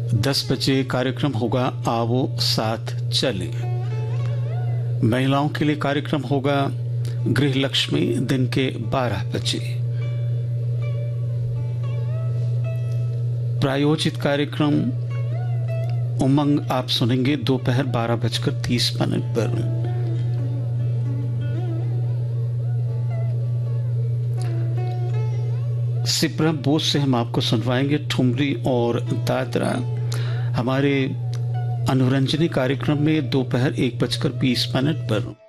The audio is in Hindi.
10 बजे कार्यक्रम होगा आओ साथ चलें। महिलाओं के लिए कार्यक्रम होगा गृह लक्ष्मी दिन के 12 बजे। प्रायोजित कार्यक्रम उमंग आप सुनेंगे दोपहर 12:30 पर। सिपरा बोझ से हम आपको सुनवाएंगे ठुमरी और दादरा। हमारे अनुरंजनी कार्यक्रम में दोपहर 1:20 पर।